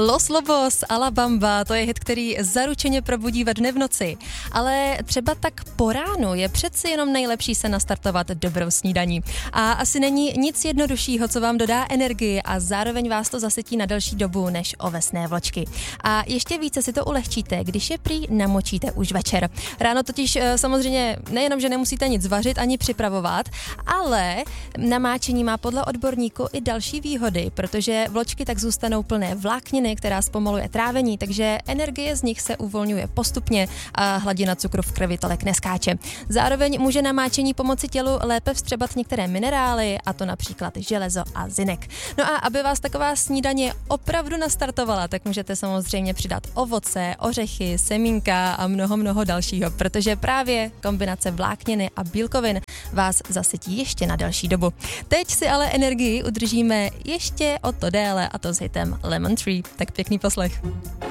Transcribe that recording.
Los Lobos, Alabamba, to je hit, který zaručeně probudí ve dne v noci. Ale třeba tak po ránu je přeci jenom nejlepší se nastartovat dobrou snídaní. A asi není nic jednoduššího, co vám dodá energii a zároveň vás to zasytí na delší dobu než ovesné vločky. A ještě více si to ulehčíte, když je prý namočíte už večer. Ráno totiž samozřejmě nejenom, že nemusíte nic vařit ani připravovat, ale namáčení má podle odborníků i další výhody, protože vločky tak zůstanou plné vlákniny, která zpomaluje trávení, takže energie z nich se uvolňuje postupně a hladina cukru v krvi tolik neskáče. Zároveň může namáčení pomoci tělu lépe vstřebat některé minerály, a to například železo a zinek. No a aby vás taková snídaně opravdu nastartovala, tak můžete samozřejmě přidat ovoce, ořechy, semínka a mnoho dalšího, protože právě kombinace vlákniny a bílkovin vás zasytí ještě na delší dobu. Teď si ale energii udržíme ještě o to déle, a to s hitem Lemon Tree. Tak pěkný poslech.